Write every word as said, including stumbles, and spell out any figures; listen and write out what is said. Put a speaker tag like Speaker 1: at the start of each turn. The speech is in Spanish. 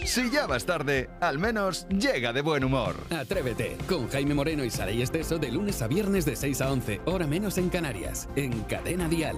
Speaker 1: Si ya vas tarde, al menos llega de buen humor.
Speaker 2: Atrévete, con Jaime Moreno y Saray Esteso de lunes a viernes de seis a once, hora menos en Canarias, en Cadena Dial.